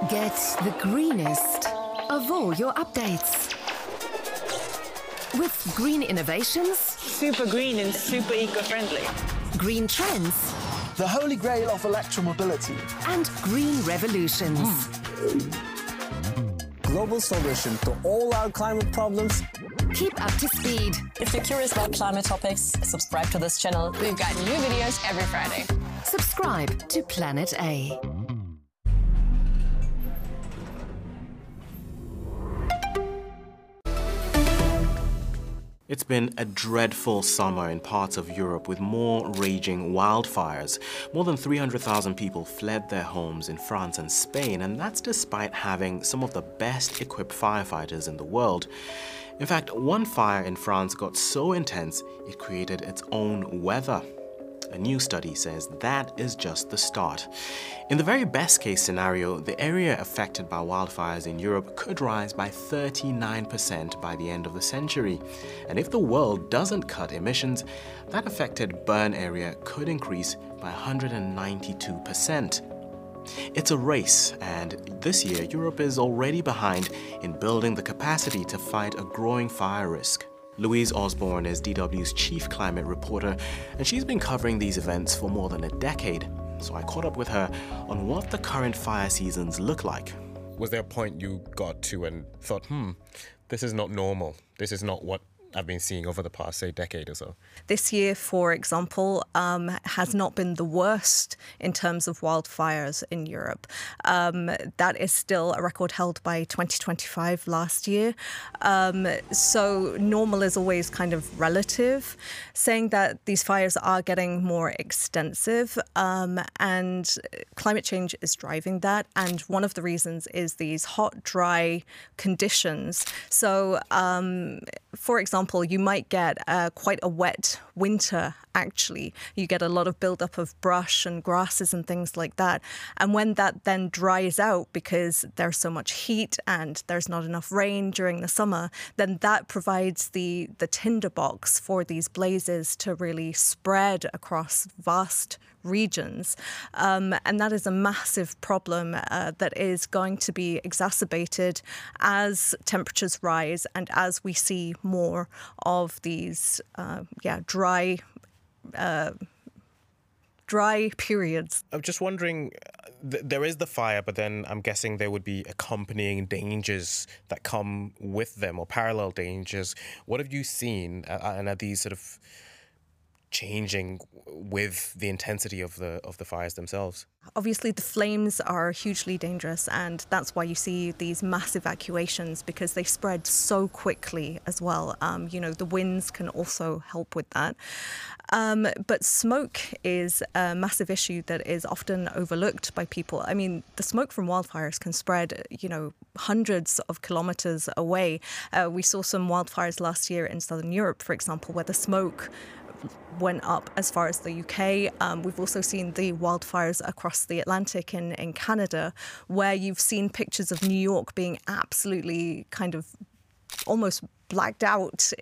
Get the greenest of all your updates. With green innovations, super green and super eco-friendly. Green trends, the holy grail of electromobility, and green revolutions. Global solution to all our climate problems. Keep up to speed. If you're curious about climate topics, subscribe to this channel. We've got new videos every Friday. Subscribe to Planet A. It's been a dreadful summer in parts of Europe with more raging wildfires. More than 300,000 people fled their homes in France and Spain, and that's despite having some of the best equipped firefighters in the world. In fact, one fire in France got so intense it created its own weather. A new study says that is just the start. In the very best case scenario, the area affected by wildfires in Europe could rise by 39% by the end of the century. And if the world doesn't cut emissions, that affected burn area could increase by 192%. It's a race, and this year Europe is already behind in building the capacity to fight a growing fire risk. Louise Osborne is DW's chief climate reporter, and she's been covering these events for more than a decade. So I caught up with her on what the current fire seasons look like. Was there a point you got to and thought, this is not normal, this is not what I've been seeing over the past, say, decade or so? This year, for example, has not been the worst in terms of wildfires in Europe. That is still a record held by 2025 last year. So normal is always kind of relative, saying that these fires are getting more extensive, and climate change is driving that. And one of the reasons is these hot, dry conditions. So, for example, you might get quite a wet winter, actually. You get a lot of buildup of brush and grasses and things like that. And when that then dries out because there's so much heat and there's not enough rain during the summer, then that provides the tinderbox for these blazes to really spread across vast regions. And that is a massive problem that is going to be exacerbated as temperatures rise and as we see more of these dry periods. I'm just wondering, there is the fire, but then I'm guessing there would be accompanying dangers that come with them, or parallel dangers. What have you seen, and are these sort of changing with the intensity of the fires themselves? Obviously, the flames are hugely dangerous, and that's why you see these mass evacuations, because they spread so quickly as well. The winds can also help with that. But smoke is a massive issue that is often overlooked by people. I mean, the smoke from wildfires can spread, hundreds of kilometers away. We saw some wildfires last year in Southern Europe, for example, where the smoke went up as far as the UK. We've also seen the wildfires across the Atlantic in Canada, where you've seen pictures of New York being absolutely kind of almost blacked out